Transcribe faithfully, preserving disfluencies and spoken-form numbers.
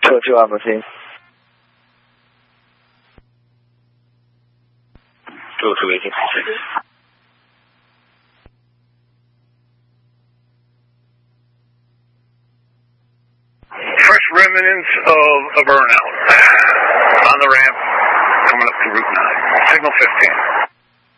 two oh two on the scene. two oh two, eighteen six. Fresh remnants of a burnout on the ramp coming up to Route nine. Signal fifteen.